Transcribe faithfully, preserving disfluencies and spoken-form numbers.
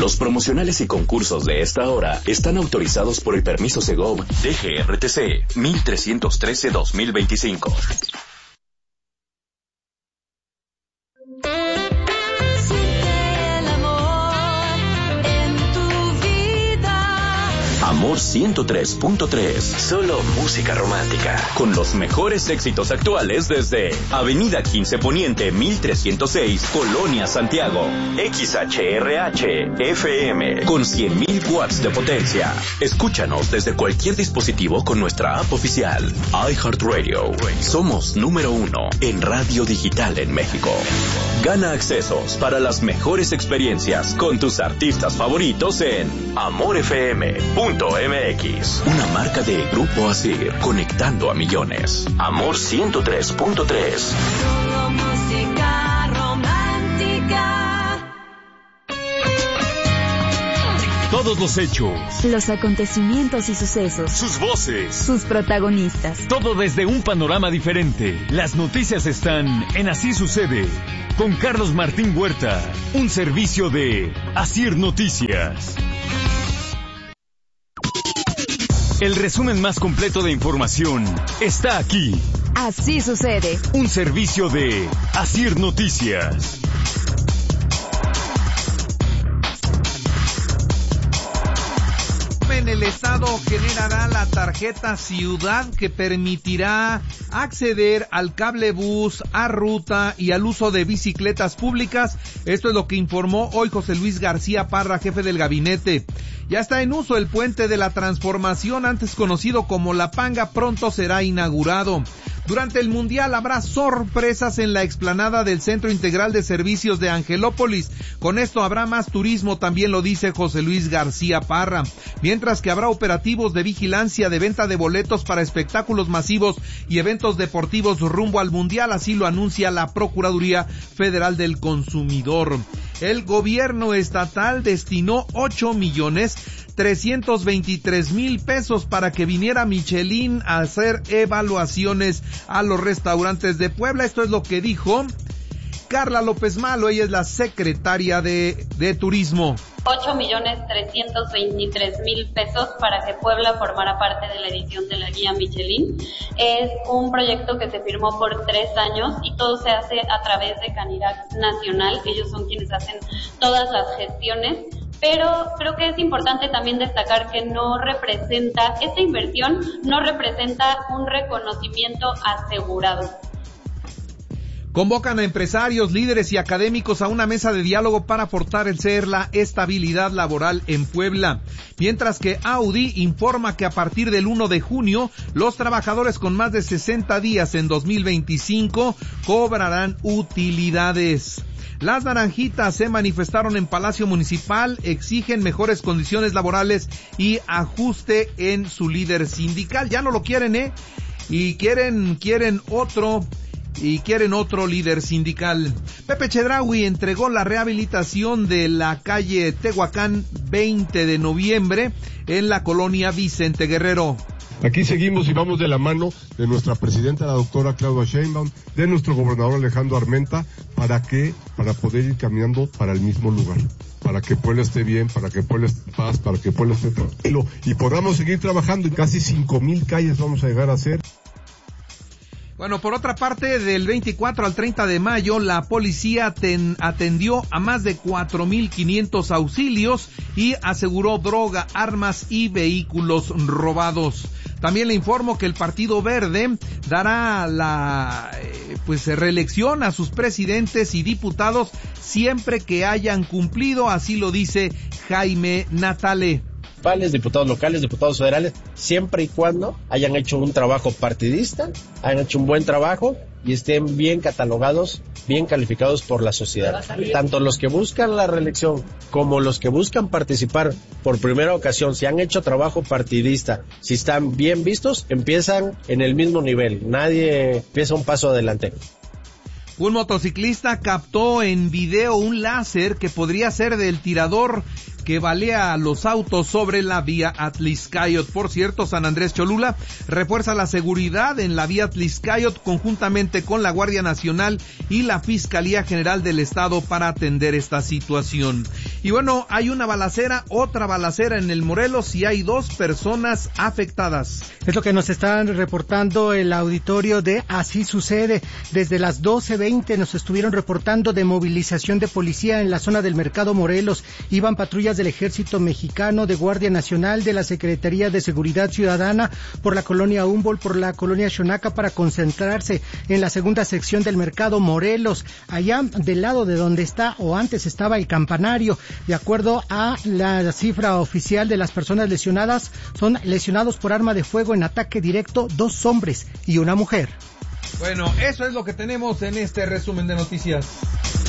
Los promocionales y concursos de esta hora están autorizados por el permiso Segov D G R T C mil trescientos trece guión dos mil veinticinco. Amor ciento tres punto tres, solo música romántica, con los mejores éxitos actuales desde Avenida quince Poniente mil trescientos seis, Colonia Santiago, X H R H F M, con cien mil watts de potencia. Escúchanos desde cualquier dispositivo con nuestra app oficial, iHeartRadio. Somos número uno en radio digital en México. Gana accesos para las mejores experiencias con tus artistas favoritos en amor f m punto m x, una marca de Grupo Asir, conectando a millones. Amor ciento tres punto tres. Solo música romántica. Todos los hechos, los acontecimientos y sucesos, sus voces, sus protagonistas. Todo desde un panorama diferente. Las noticias están en Así Sucede, con Carlos Martín Huerta, un servicio de Asir Noticias. El resumen más completo de información está aquí. Así Sucede, un servicio de Asir Noticias. En el estado generará la tarjeta Ciudad, que permitirá acceder al cablebús, a ruta y al uso de bicicletas públicas. Esto es lo que informó hoy José Luis García Parra, jefe del gabinete. Ya está en uso el puente de la Transformación, antes conocido como La Panga, pronto será inaugurado. Durante el Mundial habrá sorpresas en la explanada del Centro Integral de Servicios de Angelópolis. Con esto habrá más turismo, también lo dice José Luis García Parra. Mientras que habrá operativos de vigilancia de venta de boletos para espectáculos masivos y eventos deportivos rumbo al Mundial, así lo anuncia la Procuraduría Federal del Consumidor. El gobierno estatal destinó ocho millones trescientos veintitrés mil pesos para que viniera Michelin a hacer evaluaciones a los restaurantes de Puebla. Esto es lo que dijo Carla López Malo, ella es la secretaria de, de Turismo. ocho millones trescientos veintitrés mil pesos para que Puebla formara parte de la edición de la guía Michelin. Es un proyecto que se firmó por tres años y todo se hace a través de Canirac Nacional. Ellos son quienes hacen todas las gestiones. Pero creo que es importante también destacar que no representa, esta inversión no representa un reconocimiento asegurado. Convocan a empresarios, líderes y académicos a una mesa de diálogo para fortalecer la estabilidad laboral en Puebla. Mientras que Audi informa que a partir del primero de junio, los trabajadores con más de sesenta días en dos mil veinticinco cobrarán utilidades. Las Naranjitas se manifestaron en Palacio Municipal, exigen mejores condiciones laborales y ajuste en su líder sindical. Ya no lo quieren, ¿eh? Y quieren, quieren otro... y quieren otro líder sindical. Pepe Chedraui entregó la rehabilitación de la calle Tehuacán veinte de noviembre en la colonia Vicente Guerrero. Aquí seguimos y vamos de la mano de nuestra presidenta, la doctora Claudia Sheinbaum, de nuestro gobernador Alejandro Armenta, para que, para poder ir caminando para el mismo lugar, para que Puebla esté bien, para que Puebla esté en paz, para que Puebla esté tranquilo y podamos seguir trabajando. En casi cinco mil calles vamos a llegar a hacer. Bueno, por otra parte, del veinticuatro al treinta de mayo, la policía ten, atendió a más de cuatro mil quinientos auxilios y aseguró droga, armas y vehículos robados. También le informo que el Partido Verde dará la eh, pues reelección a sus presidentes y diputados siempre que hayan cumplido, así lo dice Jaime Natale. Diputados locales, diputados federales, siempre y cuando hayan hecho un trabajo partidista, hayan hecho un buen trabajo y estén bien catalogados, bien calificados por la sociedad. Tanto los que buscan la reelección como los que buscan participar por primera ocasión, si han hecho trabajo partidista, si están bien vistos, empiezan en el mismo nivel. Nadie empieza un paso adelante. Un motociclista captó en video un láser que podría ser del tirador que balea a los autos sobre la vía Atlixcayot. Por cierto, San Andrés Cholula refuerza la seguridad en la vía Atlixcayot conjuntamente con la Guardia Nacional y la Fiscalía General del Estado para atender esta situación. Y bueno, hay una balacera, otra balacera en el Morelos y hay dos personas afectadas. Es lo que nos están reportando el auditorio de Así Sucede. Desde las doce veinte nos estuvieron reportando de movilización de policía en la zona del Mercado Morelos. Iban patrullas del Ejército Mexicano, de Guardia Nacional, de la Secretaría de Seguridad Ciudadana, por la colonia Humboldt, por la colonia Xonaca, para concentrarse en la segunda sección del Mercado Morelos, allá del lado de donde está o antes estaba el campanario. De acuerdo a la cifra oficial de las personas lesionadas, son lesionados por arma de fuego en ataque directo dos hombres y una mujer. Bueno, eso es lo que tenemos en este resumen de noticias.